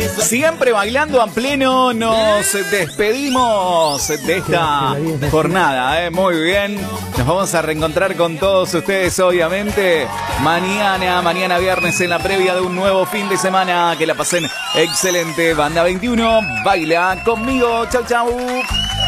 Siempre bailando a pleno, nos despedimos de esta jornada, muy bien. Nos vamos a reencontrar con todos ustedes, obviamente, mañana viernes en la previa de un nuevo fin de semana. Que la pasen excelente. Banda 21, baila conmigo. Chau, chau.